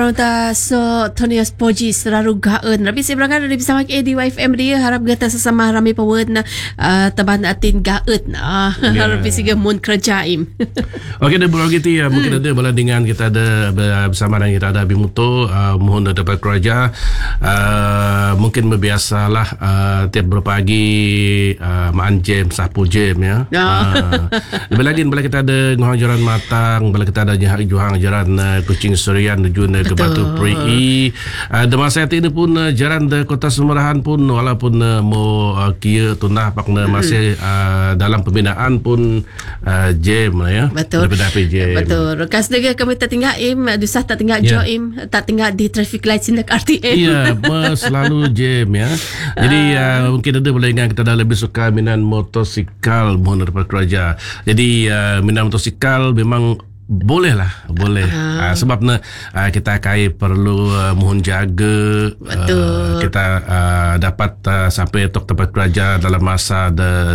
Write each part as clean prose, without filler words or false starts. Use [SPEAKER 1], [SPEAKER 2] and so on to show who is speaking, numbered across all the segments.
[SPEAKER 1] Ta so Tonias Poji selalu gaan rabi seberangan dari bersama KD YFM dia harap gata sesama rami pawad na taban atin gaet na rabi sige mun kerjaim.
[SPEAKER 2] Okey dah bulan kita ya mungkin ada belandingan kita ada bersama dengan kita ada Bimuto mohon dapat kerja mungkin berbiasalah tiap berpagi maan jam 10 jam ya. Lebih lagi bila kita ada ngajaran matang bila kita ada juhang ajaran kucing surian tujuan ke Batu Peri. Di masa ini pun jalan de Kota Semerahan pun walaupun mau kia tunah pakna masih dalam pembinaan pun jam lah ya.
[SPEAKER 1] Betul. Betul. Kas dega kami tak tinggal dusah tak tinggal joim tak tinggal di traffic light sindak RTM.
[SPEAKER 2] Ya, selalu jam ya. Jadi mungkin ada boleh ingat kita dah lebih suka minat motosikal mohon daripada kerja. Jadi minat motosikal memang boleh lah, boleh. Sebab kita kai perlu mohon jaga. Kita dapat sampai tok tempat kerja dalam masa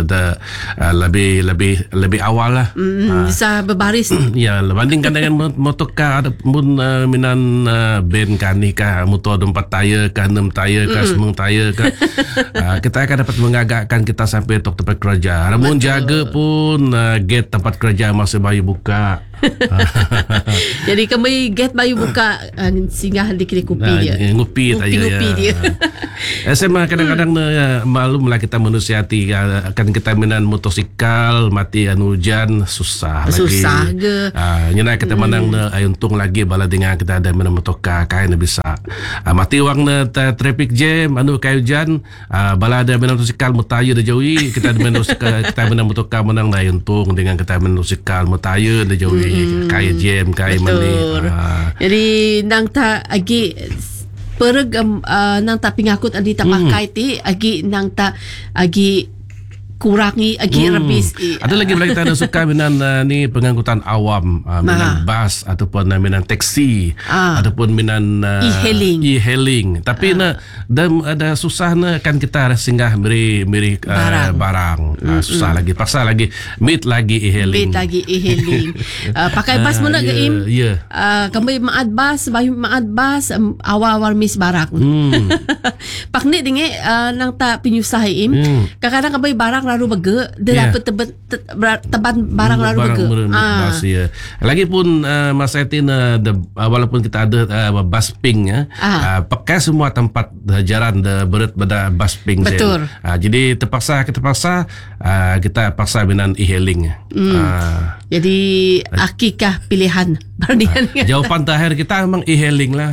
[SPEAKER 2] lebih awal lah.
[SPEAKER 1] Bisa berbaris.
[SPEAKER 2] Ya, bandingkan dengan motorkar ada pun minan ben kani kah motor 4 tayar kah 6 tayar kah 9 tayar kah. Kita akan dapat mengagakkan kita sampai tok tempat kerja. Mohon jaga pun gate tempat kerja masih baru buka.
[SPEAKER 1] Jadi kami get bayu buka singgah di kiri kopi dia.
[SPEAKER 2] Ngopi dia. SMA kadang-kadang malumlah kita manusiati akan kita minat motosikal mati hujan susah lagi.
[SPEAKER 1] Susah ke.
[SPEAKER 2] Nyana kita menang untung lagi bala dengan kita ada minat motoka kain bisa. Mati wang traffic jam kai hujan bala ada minat motosikal mutayu dah jauhi kita ada minat motoka menang dah untung dengan kita minat motosikal mutayu dah jauhi. Kaya jam kaya mani.
[SPEAKER 1] Jadi nang ta agi pereg nang ta pingakut adi ta pakai ti agi nang ta agi kurangi agi rabis.
[SPEAKER 2] Ada lagi kita ada suka minan ni pengangkutan awam minan bas ataupun minan taksi ataupun minan e-hailing. Tapi ada susah kan kita singgah beri barang. Susah lagi paksa lagi meet lagi e-hailing. Pakai bas mana ke im? Kami maad bas awal mis barang. Pakni dinge nang ta pinyusah im. Kadang-kadang kami barang lalu bege dia dapat teban barang lalu bege. Lagi pun masa itu walaupun kita ada bus ping ya, pakai semua tempat jalan berat pada bus ping.
[SPEAKER 1] Betul.
[SPEAKER 2] Jadi terpaksa kita paksa minan e-hailing.
[SPEAKER 1] Jadi akikah pilihan perbandingan.
[SPEAKER 2] Jawapan terakhir kita memang e-hailing lah.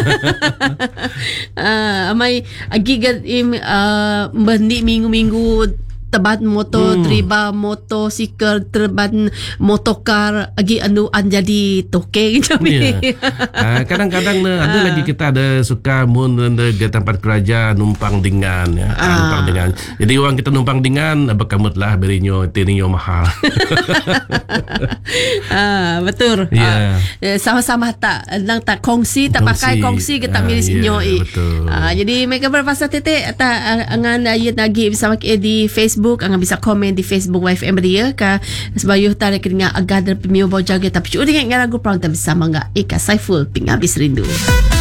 [SPEAKER 1] Amai agak bendi minggu-minggu teban motor, triba motosikal, teban motokar, agi anjadi toke macam ni.
[SPEAKER 2] Kadang-kadang ada lagi kita ada suka mun ke tempat kerja numpang dengan ya. Numpang dengan. Jadi orang kita numpang dengan bekamut lah berinyo tininyo mahal.
[SPEAKER 1] Betul. Sama-sama tak kongsi tak pakai kongsi kita miris inyo. Jadi mereka berpasal titik angan ayat lagi bersama di Facebook angan bisa komen di Facebook YFM dia ka sebayuh tarik dengan agar dan pemiu bau jaga tapi cuci dengan lagu perang bersama ngak Eka Saiful pingabis rindu.